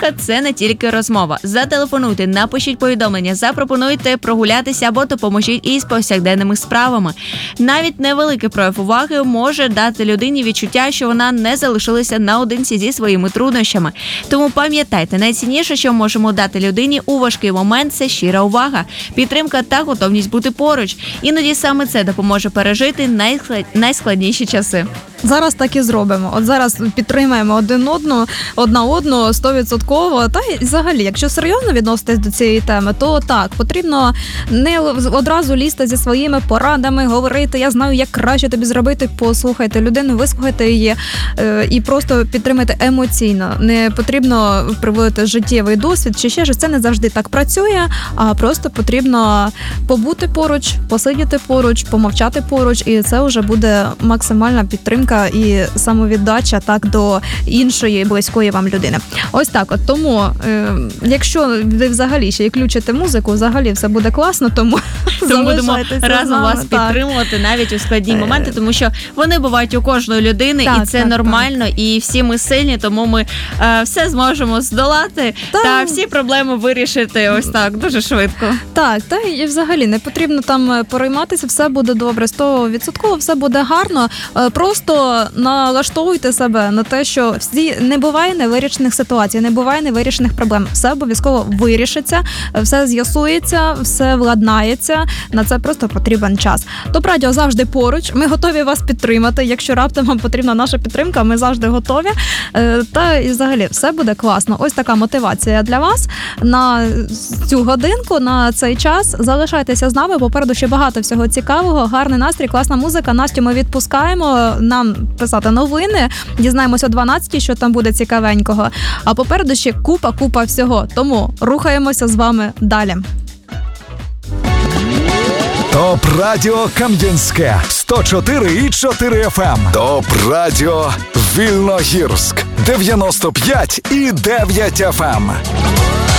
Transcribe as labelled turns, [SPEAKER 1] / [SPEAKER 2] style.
[SPEAKER 1] Підтримка – це не тільки розмова. Зателефонуйте, напишіть повідомлення, запропонуйте прогулятися або допоможіть із повсякденними справами. Навіть невеликий прояв уваги може дати людині відчуття, що вона не залишилася наодинці зі своїми труднощами. Тому пам'ятайте, найцінніше, що можемо дати людині у важкий момент – це щира увага, підтримка та готовність бути поруч. Іноді саме це допоможе пережити найскладніші часи.
[SPEAKER 2] Зараз так і зробимо. От зараз підтримаємо одна одну 100%. Та й взагалі, якщо серйозно відноситись до цієї теми, то так, потрібно не одразу лізти зі своїми порадами, говорити, я знаю, як краще тобі зробити, послухайте людину, вислухайте її і просто підтримайте емоційно. Не потрібно приводити життєвий досвід чи ще ж, це не завжди так працює, а просто потрібно побути поруч, посидіти поруч, помовчати поруч, і це вже буде максимальна підтримка і самовіддача так до іншої близької вам людини. Ось так от. Тому, якщо ви взагалі ще й включите музику, взагалі все буде класно, тому
[SPEAKER 1] будемо разом вас підтримувати навіть у складні моменти, тому що вони бувають у кожної людини, і це нормально, і всі ми сильні, тому ми все зможемо здолати та всі проблеми вирішити ось так, дуже швидко. Так,
[SPEAKER 2] та і взагалі не потрібно там перейматися, все буде добре, 100% все буде гарно, просто налаштовуйте себе на те, що не буває невирішених ситуацій, не буває невирішених проблем. Все обов'язково вирішиться, все з'ясується, все владнається. На це просто потрібен час. ТОП-радіо завжди поруч. Ми готові вас підтримати. Якщо раптом вам потрібна наша підтримка, ми завжди готові. Та і взагалі все буде класно. Ось така мотивація для вас на цю годинку, на цей час. Залишайтеся з нами. Попереду ще багато всього цікавого. Гарний настрій, класна музика. Настю ми відпускаємо. Нам писати новини. Дізнаємося о 12-й, що там буде цікавенького. А попереду ще купа всього. Тому рухаємося з вами далі.
[SPEAKER 3] ТОП-радіо Кам'янське 104,4 FM. ТОП-радіо Вільногірськ 95,9 FM.